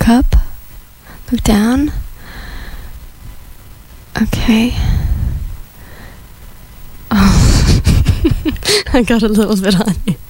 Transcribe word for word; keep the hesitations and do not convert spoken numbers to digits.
Look up. Look down. Okay. Oh. I got a little bit on you.